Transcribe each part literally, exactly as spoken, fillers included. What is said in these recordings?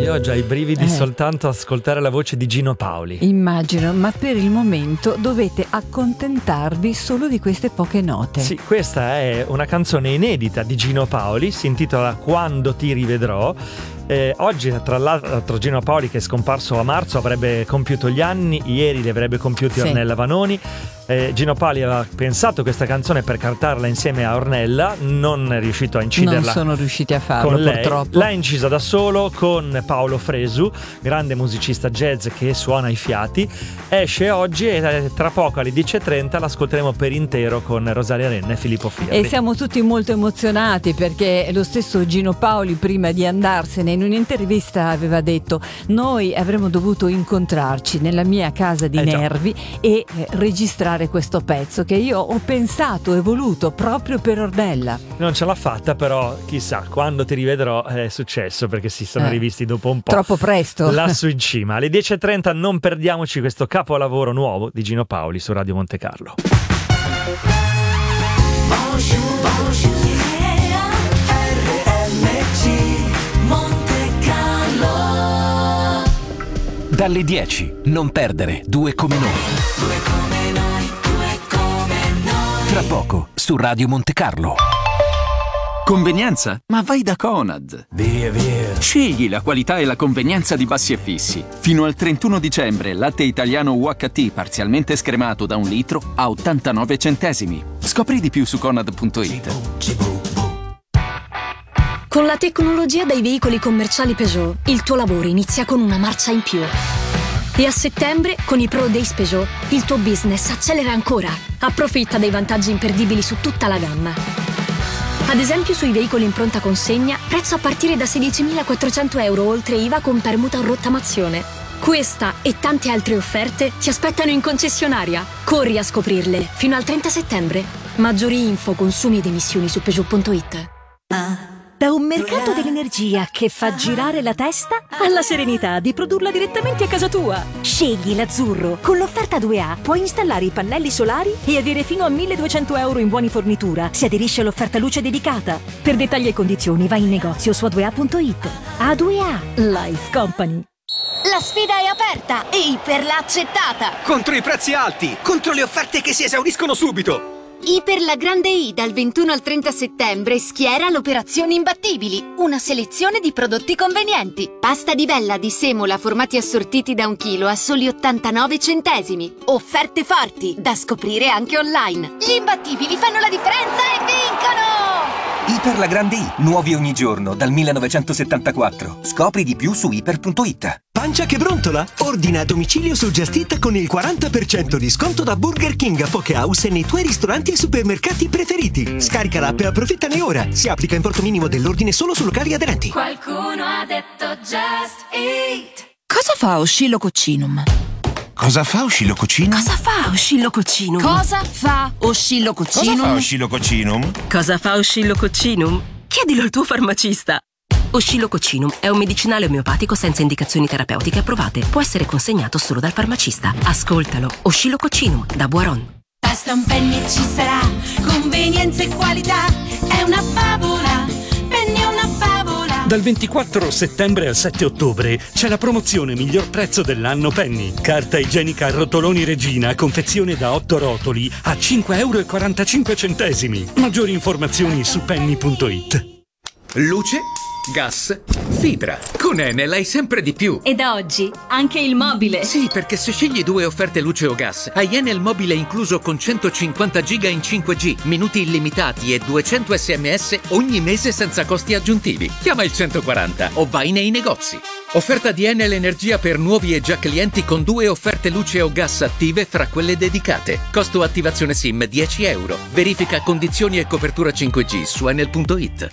Io ho già i brividi Eh. soltanto a ascoltare la voce di Gino Paoli. Immagino, ma per il momento dovete accontentarvi solo di queste poche note. Sì, questa è una canzone inedita di Gino Paoli, si intitola Quando ti rivedrò. Eh, oggi, tra l'altro, Gino Paoli, che è scomparso a marzo, avrebbe compiuto gli anni, ieri li avrebbe compiuti Sì. Ornella Vanoni. Eh, Gino Paoli aveva pensato questa canzone per cantarla insieme a Ornella, non è riuscito a inciderla. Non sono riusciti a farlo, con lei. purtroppo. L'ha incisa da solo con Paolo Fresu, grande musicista jazz che suona i fiati. Esce oggi e tra poco alle dieci e trenta l'ascolteremo per intero con Rosaria Renna e Filippo Firri. E siamo tutti molto emozionati perché lo stesso Gino Paoli, prima di andarsene, in un'intervista aveva detto: noi avremmo dovuto incontrarci nella mia casa di Eh già. Nervi e eh, registrare questo pezzo che io ho pensato e voluto proprio per Ornella. Non ce l'ha fatta, però chissà, quando ti rivedrò è successo, perché si sono Eh, rivisti dopo un po'. Troppo presto. Lassù in cima. Alle dieci e trenta non perdiamoci questo capolavoro nuovo di Gino Paoli su Radio Monte Carlo. Dalle dieci, non perdere due come noi. Tra poco su Radio Monte Carlo. Convenienza? Ma vai da Conad. Via, via. Scegli la qualità e la convenienza di Bassi e Fissi. Fino al trentuno dicembre, latte italiano U H T parzialmente scremato da un litro a ottantanove centesimi. Scopri di più su conad punto it. Con la tecnologia dei veicoli commerciali Peugeot, il tuo lavoro inizia con una marcia in più. E a settembre, con i Pro Days Peugeot, il tuo business accelera ancora. Approfitta dei vantaggi imperdibili su tutta la gamma. Ad esempio sui veicoli in pronta consegna, prezzo a partire da sedicimilaquattrocento euro oltre I V A con permuta o rottamazione. Questa e tante altre offerte ti aspettano in concessionaria. Corri a scoprirle fino al trenta settembre. Maggiori info, consumi ed emissioni su Peugeot punto it. Da un mercato dell'energia che fa girare la testa alla serenità di produrla direttamente a casa tua. Scegli l'azzurro. Con l'offerta due A puoi installare i pannelli solari e avere fino a milleduecento euro in buoni fornitura. Si aderisce all'offerta luce dedicata. Per dettagli e condizioni vai in negozio su a due a punto it. A due A Life Company. La sfida è aperta e Iper l'ha accettata. Contro i prezzi alti, contro le offerte che si esauriscono subito. Iper la Grande I dal ventuno al trenta settembre schiera l'operazione Imbattibili, una selezione di prodotti convenienti. Pasta di vella di semola formati assortiti da un chilo a soli ottantanove centesimi. Offerte forti, da scoprire anche online. Gli imbattibili fanno la differenza e vincono! Iper la Grande I, nuovi ogni giorno dal millenovecentosettantaquattro. Scopri di più su iper punto it. Pancia che brontola? Ordina a domicilio su Just Eat con il quaranta per cento di sconto da Burger King a Poke House e nei tuoi ristoranti e supermercati preferiti. Scarica l'app e approfittane ora. Si applica importo minimo dell'ordine solo su locali aderenti. Qualcuno ha detto Just Eat. Cosa fa Oscillococcinum? Cosa fa Oscillococcinum? Cosa fa Oscillococcinum? Cosa fa Oscillococcinum? Cosa fa Oscillococcinum? Cosa fa Oscillococcinum? Chiedilo al tuo farmacista. Oscillococcinum è un medicinale omeopatico senza indicazioni terapeutiche approvate. Può essere consegnato solo dal farmacista. Ascoltalo. Oscillococcinum da Boiron. Basta un penny e ci sarà convenienza e qualità. È una favola. Penny è una favola. Dal ventiquattro settembre al sette ottobre c'è la promozione miglior prezzo dell'anno Penny. Carta igienica a rotoloni Regina, confezione da otto rotoli a cinque euro e quarantacinque centesimi. Maggiori informazioni su penny punto it. Luce, gas, fibra. Con Enel hai sempre di più. E da oggi anche il mobile. Sì, perché se scegli due offerte luce o gas, hai Enel mobile incluso con centocinquanta giga in cinque G, minuti illimitati e duecento sms ogni mese senza costi aggiuntivi. Chiama il centoquaranta o vai nei negozi. Offerta di Enel Energia per nuovi e già clienti con due offerte luce o gas attive fra quelle dedicate. Costo attivazione SIM dieci euro. Verifica condizioni e copertura cinque G su enel punto it.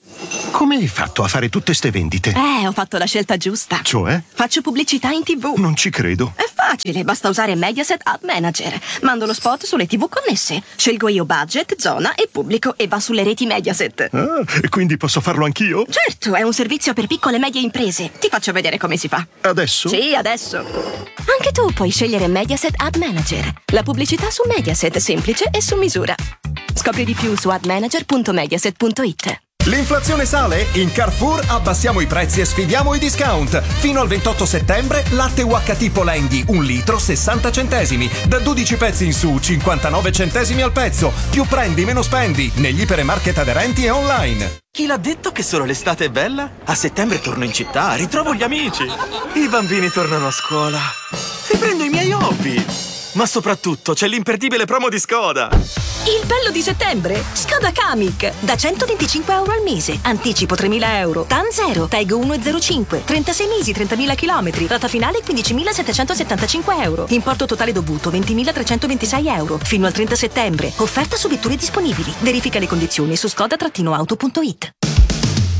Come hai fatto a fare tutte ste vendite? Eh, ho fatto la scelta giusta. Cioè? Faccio pubblicità in tivù. Non ci credo. È facile, basta usare Mediaset Ad Manager. Mando lo spot sulle tivù connesse. Scelgo io budget, zona e pubblico e va sulle reti Mediaset. Ah, e quindi posso farlo anch'io? Certo, è un servizio per piccole e medie imprese. Ti faccio vedere come si fa. Adesso? Sì, adesso. Anche tu puoi scegliere Mediaset Ad Manager. La pubblicità su Mediaset, semplice e su misura. Scopri di più su ad manager punto mediaset punto it. L'inflazione sale? In Carrefour abbassiamo i prezzi e sfidiamo i discount. Fino al ventotto settembre, latte U H T Polendi, un litro sessanta centesimi. Da dodici pezzi in su, cinquantanove centesimi al pezzo. Più prendi, meno spendi. Negli ipermarket aderenti e online. Chi l'ha detto che solo l'estate è bella? A settembre torno in città, ritrovo gli amici. I bambini tornano a scuola. Riprendo i miei hobby. Ma soprattutto c'è l'imperdibile promo di Skoda. Il bello di settembre? Skoda Kamiq. Da centoventicinque euro al mese. Anticipo tremila euro. T A N zero. Tag uno virgola zero cinque. trentasei mesi, trentamila chilometri. Rata finale quindicimilasettecentosettantacinque euro. Importo totale dovuto ventimilatrecentoventisei euro. Fino al trenta settembre. Offerta su vetture disponibili. Verifica le condizioni su skoda auto punto it.